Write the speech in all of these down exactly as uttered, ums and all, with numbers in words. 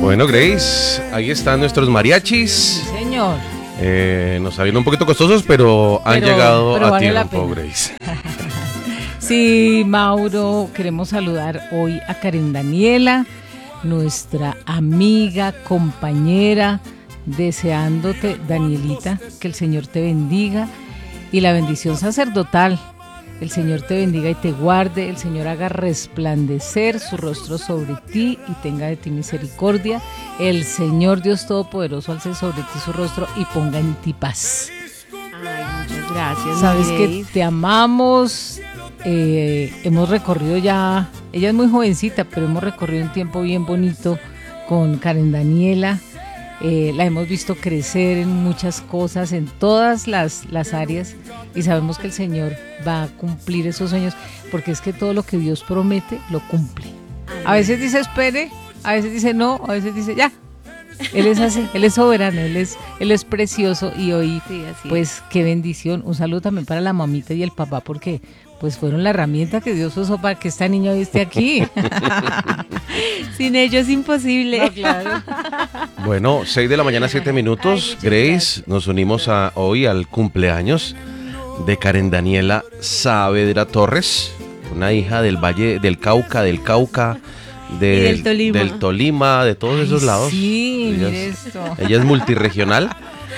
Bueno, Grace, ahí están nuestros mariachis. Sí, señor. Eh, nos salieron un poquito costosos, pero han Pero- llegado pero a vale la tiempo, pena. Grace. Sí, Mauro, queremos saludar hoy a Karen Daniela, nuestra amiga, compañera, deseándote, Danielita, que el Señor te bendiga y la bendición sacerdotal. El Señor te bendiga y te guarde, el Señor haga resplandecer su rostro sobre ti y tenga de ti misericordia. El Señor Dios Todopoderoso alce sobre ti su rostro y ponga en ti paz. Ay, muchas gracias. Sabes que Grace. te amamos, eh, hemos recorrido ya, ella es muy jovencita, pero hemos recorrido un tiempo bien bonito con Karen Daniela. Eh, la hemos visto crecer en muchas cosas, en todas las, las áreas, y sabemos que el Señor va a cumplir esos sueños, porque es que todo lo que Dios promete, lo cumple. A veces dice espere, a veces dice no, a veces dice ya. Él es así, Él es soberano, Él es, él es precioso, y hoy, Sí, así pues qué bendición. Un saludo también para la mamita y el papá, porque pues fueron la herramienta que Dios usó para que esta niña hoy esté aquí. Sin ellos es imposible. No, claro. Bueno, seis de la mañana, siete minutos. muchas Grace, gracias. nos unimos a, hoy al cumpleaños de Karen Daniela Saavedra Torres, una hija del Valle del Cauca, del Cauca, del, del Tolima. del Tolima, de todos esos Ay, lados. sí, ella, mire es, esto. ella es multirregional.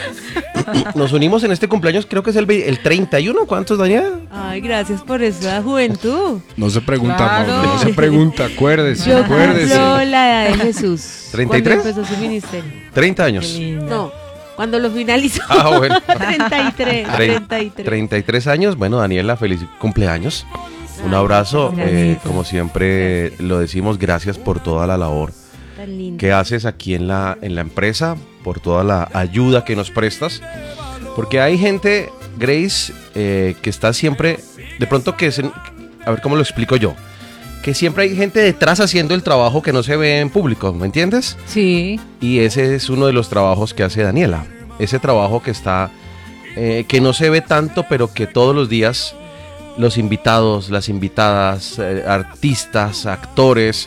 Nos unimos en este cumpleaños, creo que es el, ve- el treinta y uno. ¿Cuántos, Daniela? Ay, gracias por esa juventud. No se pregunta, Claro. Mauro, no se pregunta, acuérdese, Yo acuérdese. cumplo la edad de Jesús. ¿treinta y tres? Cuando empezó su ministerio. treinta Qué años. linda. No, cuando lo finalizó. Ah, bueno. treinta y tres. Trein- treinta y tres. treinta y tres años. Bueno, Daniela, feliz cumpleaños. Un abrazo. Gracias. eh, como siempre lo decimos, gracias por toda la labor Tan lindo. que haces aquí en la, en la empresa, por toda la ayuda que nos prestas. Porque hay gente, Grace, eh, que está siempre, de pronto que es, en- a ver cómo lo explico yo, que siempre hay gente detrás haciendo el trabajo que no se ve en público, ¿me entiendes? Sí, Y ese es uno de los trabajos que hace Daniela. Ese trabajo que está, eh, que no se ve tanto, pero que todos los días los invitados, las invitadas, eh, artistas, actores,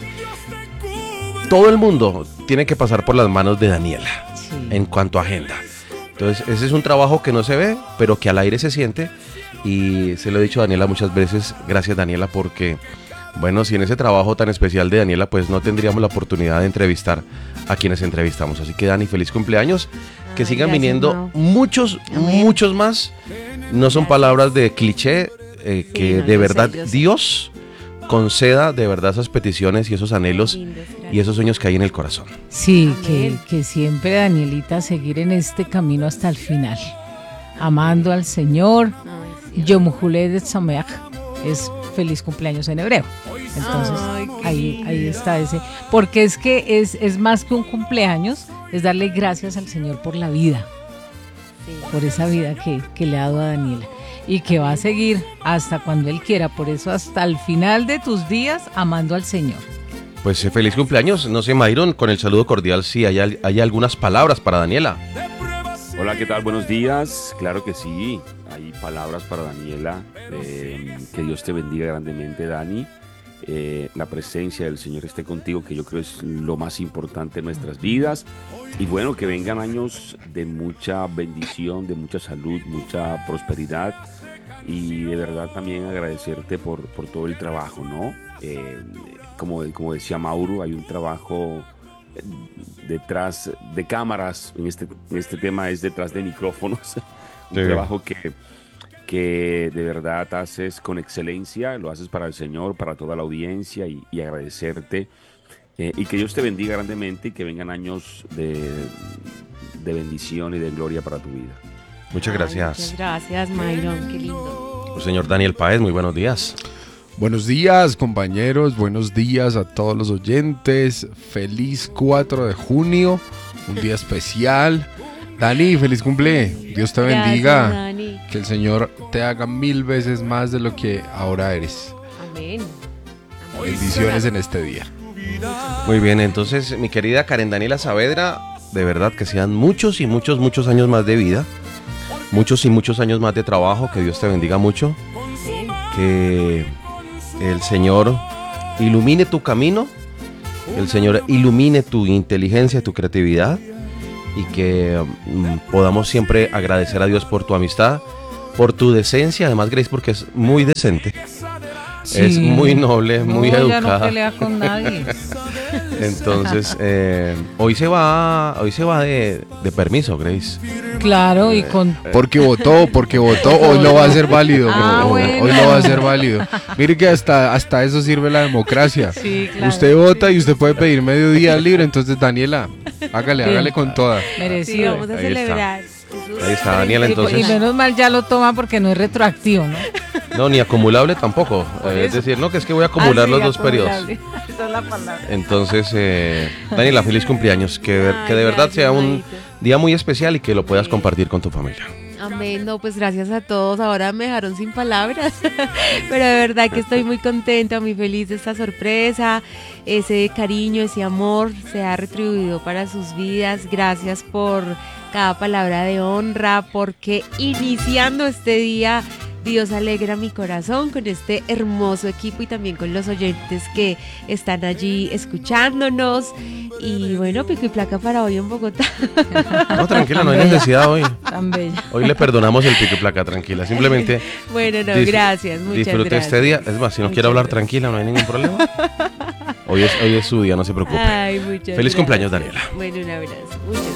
todo el mundo tiene que pasar por las manos de Daniela sí. en cuanto a agenda. Entonces, ese es un trabajo que no se ve, pero que al aire se siente. Y se lo he dicho a Daniela muchas veces, gracias Daniela, porque, bueno, sin ese trabajo tan especial de Daniela, pues no tendríamos la oportunidad de entrevistar a quienes entrevistamos. Así que, Dani, feliz cumpleaños. Que Ay, sigan gracias, viniendo Mau. muchos, Amén. muchos más. No son Gracias. palabras de cliché, eh, Sí, que no, de yo verdad sé, yo sé. Dios conceda de verdad esas peticiones y esos anhelos Lindos, gracias. y esos sueños que hay en el corazón. Sí, que, Amén. que siempre, Danielita, seguir en este camino hasta el final, amando al Señor. Ay, sí. Yom Huled Sameach es feliz cumpleaños en hebreo. Entonces, Ay, qué ahí, ahí lindo. está ese. Porque es que es, es más que un cumpleaños, es darle gracias al Señor por la vida, Sí. por esa vida que, que le ha dado a Daniela. Y que va a seguir hasta cuando Él quiera. Por eso, hasta el final de tus días, amando al Señor. Pues eh, feliz cumpleaños. No sé, Mayron, con el saludo cordial, si hay, al- hay algunas palabras para Daniela. Hola, ¿qué tal? Buenos días. Claro que sí, hay palabras para Daniela. Eh, que Dios te bendiga grandemente, Dani. Eh, la presencia del Señor esté contigo, que yo creo es lo más importante en nuestras vidas. Y bueno, que vengan años de mucha bendición, de mucha salud, mucha prosperidad. Y de verdad también agradecerte por, por todo el trabajo, ¿no? Eh, como, como decía Mauro, hay un trabajo detrás de cámaras, en este, en este tema es detrás de micrófonos, un Sí. trabajo que, que de verdad haces con excelencia, lo haces para el Señor, para toda la audiencia y, y agradecerte eh, y que Dios te bendiga grandemente y que vengan años de, de bendición y de gloria para tu vida. Muchas Ay, gracias. Muchas gracias, Mayron. Qué lindo. Señor Daniel Páez, muy buenos días. Buenos días, compañeros, buenos días a todos los oyentes. Feliz cuatro de junio, un día especial. Dani, feliz cumple. Dios te Gracias, bendiga. Dani. Que el Señor te haga mil veces más de lo que ahora eres. Amén. Amén. Bendiciones en este día. Muy bien, entonces, mi querida Karen Daniela Saavedra, de verdad que sean muchos y muchos, muchos años más de vida. Muchos y muchos años más de trabajo. Que Dios te bendiga mucho. Amén. Que el Señor ilumine tu camino Que el Señor ilumine tu inteligencia, tu creatividad y que mm, podamos siempre agradecer a Dios por tu amistad, por tu decencia, además Grace, porque es muy decente. Sí. Es muy noble, muy no, educada. Ella no pelea con nadie. Entonces, eh, hoy se va, hoy se va de, de permiso, Grace. Claro, y con... Porque votó, porque votó, hoy lo va a hacer válido. Ah, hoy, bueno. hoy lo va a hacer válido. Mire que hasta, hasta eso sirve la democracia. Sí, claro. Usted vota y usted puede pedir medio día libre, entonces Daniela, hágale, Bien. hágale con toda. Sí, Merecido. vamos a Ahí está. celebrar. Jesús. Ahí está, Daniela, Y- entonces. Y menos mal ya lo toma porque no es retroactivo, ¿no? No, ni acumulable tampoco. Por Eh, es eso. decir, no, que es que voy a acumular Ah, sí, los dos periodos. acumulable. Esa es la palabra. Entonces, eh, Daniela, feliz cumpleaños. Que, ver- Ay, que de verdad gracias, sea un Maito. día muy especial y que lo puedas Sí. compartir con tu familia. Amén, no, pues gracias a todos. Ahora me dejaron sin palabras, pero de verdad que estoy muy contenta, muy feliz de esta sorpresa. Ese cariño, ese amor se ha retribuido para sus vidas. Gracias por cada palabra de honra, porque iniciando este día Dios alegra mi corazón con este hermoso equipo y también con los oyentes que están allí escuchándonos. Y bueno, pico y placa para hoy en Bogotá. No, tranquila, no hay necesidad hoy. Tan bella. Hoy le perdonamos el pico y placa, tranquila. Simplemente Bueno, no, dis- gracias, muchas disfrute gracias. este día. Es más, si no Muchas quiere hablar gracias. tranquila, no hay ningún problema. Hoy es, hoy es su día, no se preocupe. Ay, muchas Feliz cumpleaños, gracias. Daniela. Bueno, un abrazo. Muchas